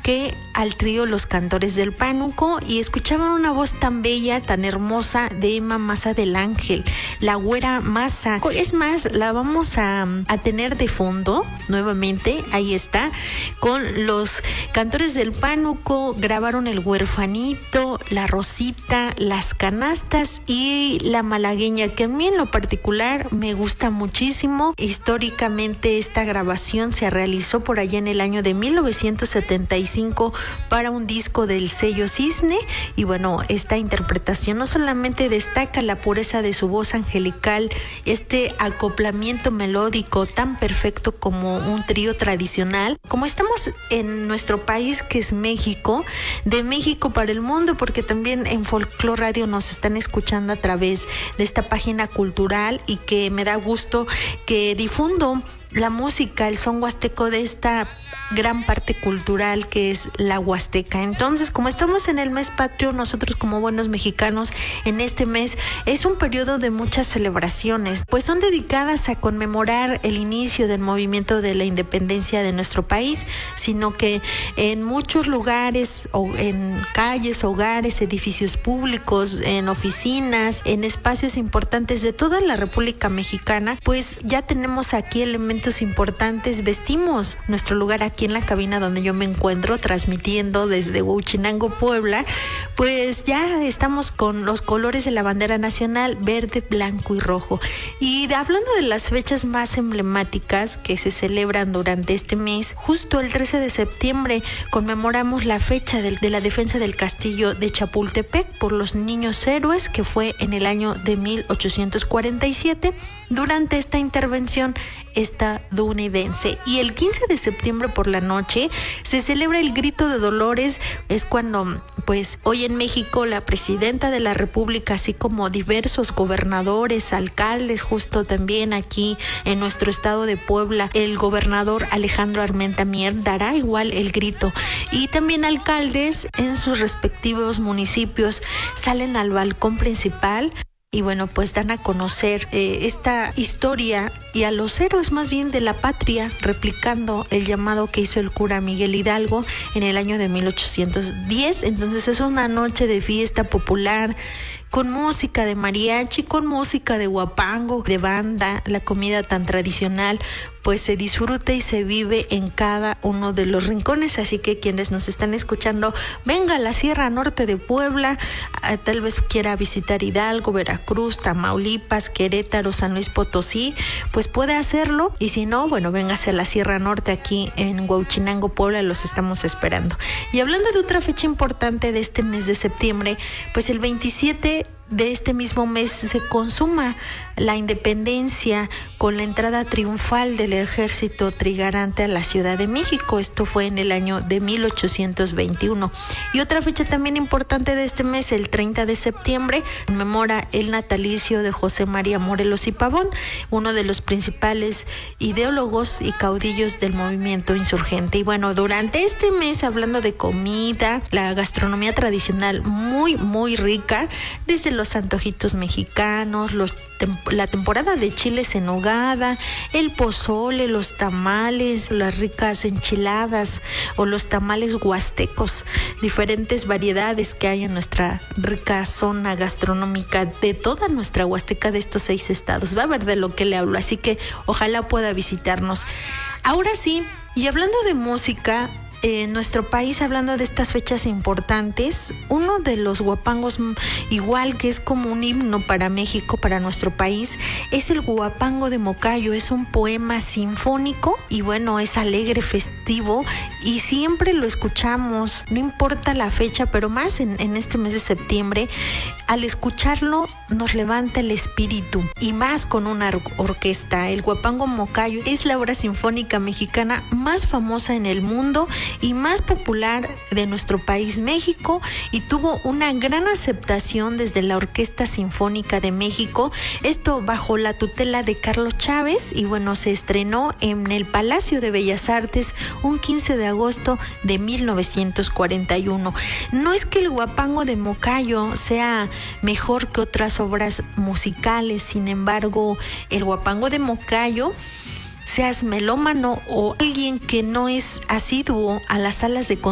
que al trío Los Cantores del Pánuco, y escuchaban una voz tan bella, tan hermosa de Emma Maza del Ángel, la güera Maza. Es más, la vamos a tener de fondo nuevamente, ahí está, con Los Cantores del Pánuco. Grabaron El Huerfanito, La Rosita, Las Canastas y La Malagueña, que a mí en lo particular me gusta muchísimo. Históricamente esta grabación se realizó por allá en el año de 1975 para un disco del sello Cisne, y bueno, esta interpretación no solamente destaca la pureza de su voz angelical, este acoplamiento melódico tan perfecto como un trío tradicional, como estamos en nuestro país que es México, de México para el mundo, porque también en Folklore Radio nos están escuchando a través de esta página cultural, y que me da gusto que difundo la música, el son huasteco de esta gran parte cultural que es la Huasteca. Entonces, como estamos en el mes patrio, nosotros como buenos mexicanos, en este mes es un periodo de muchas celebraciones, pues son dedicadas a conmemorar el inicio del movimiento de la independencia de nuestro país, sino que en muchos lugares, o en calles, hogares, edificios públicos, en oficinas, en espacios importantes de toda la República Mexicana, pues ya tenemos aquí elementos importantes. Vestimos nuestro lugar aquí en la cabina donde yo me encuentro transmitiendo desde Huachinango, Puebla, pues ya estamos con los colores de la bandera nacional, verde, blanco y rojo. Y hablando de las fechas más emblemáticas que se celebran durante este mes, justo el 13 de septiembre conmemoramos la fecha de la defensa del castillo de Chapultepec por los niños héroes, que fue en el año de 1847, durante esta intervención estadounidense. Y el 15 de septiembre por la noche se celebra el Grito de Dolores. Es cuando, pues, hoy en México la presidenta de la República, así como diversos gobernadores, alcaldes, justo también aquí en nuestro estado de Puebla, el gobernador Alejandro Armenta Mier dará igual el grito, y también alcaldes en sus respectivos municipios salen al balcón principal. Y bueno, pues dan a conocer esta historia y a los héroes más bien de la patria, replicando el llamado que hizo el cura Miguel Hidalgo en el año de 1810. Entonces es una noche de fiesta popular, con música de mariachi, con música de huapango, de banda, la comida tan tradicional, pues se disfruta y se vive en cada uno de los rincones. Así que quienes nos están escuchando, venga a la Sierra Norte de Puebla, tal vez quiera visitar Hidalgo, Veracruz, Tamaulipas, Querétaro, San Luis Potosí, pues puede hacerlo. Y si no, bueno, véngase a la Sierra Norte aquí en Huachinango, Puebla, los estamos esperando. Y hablando de otra fecha importante de este mes de septiembre, pues el 27 de este mismo mes se consuma la independencia con la entrada triunfal del ejército trigarante a la Ciudad de México. Esto fue en el año de 1821. Y otra fecha también importante de este mes, el 30 de septiembre, conmemora el natalicio de José María Morelos y Pavón, uno de los principales ideólogos y caudillos del movimiento insurgente. Y bueno, durante este mes, hablando de comida, la gastronomía tradicional muy, muy rica, desde los antojitos mexicanos, la temporada de chiles en nogada, el pozole, los tamales, las ricas enchiladas o los tamales huastecos, diferentes variedades que hay en nuestra rica zona gastronómica de toda nuestra Huasteca, de estos 6 estados. Va a ver de lo que le hablo, así que ojalá pueda visitarnos. Ahora sí, y hablando de música, en nuestro país, hablando de estas fechas importantes, uno de los huapangos, igual que es como un himno para México, para nuestro país, es el Huapango de Mocayo. Es un poema sinfónico y bueno, es alegre, festivo, y siempre lo escuchamos, no importa la fecha, pero más en este mes de septiembre. Al escucharlo nos levanta el espíritu, y más con una orquesta. El Huapango Mocayo es la obra sinfónica mexicana más famosa en el mundo y más popular de nuestro país, México, y tuvo una gran aceptación desde la Orquesta Sinfónica de México, esto bajo la tutela de Carlos Chávez. Y bueno, se estrenó en el Palacio de Bellas Artes un 15 de agosto de 1941. No es que el Huapango de Mocayo sea mejor que otras obras musicales, sin embargo, el Huapango de Mocayo, seas melómano o alguien que no es asiduo a las salas de